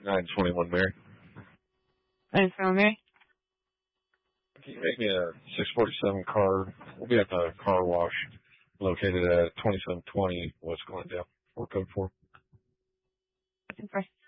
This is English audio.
921 Mary. And from Mary? Can you make me a 647 car? We'll be at the car wash located at 2720 West Glendale. 4 code 4.